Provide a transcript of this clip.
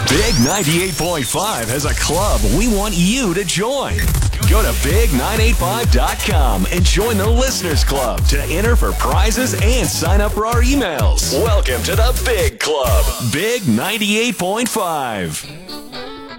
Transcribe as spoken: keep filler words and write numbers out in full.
Big ninety-eight point five has a club we want you to join. Go to big nine eight five dot com and join the Listeners Club to enter for prizes and sign up for our emails. Welcome to the Big Club. Big ninety-eight point five.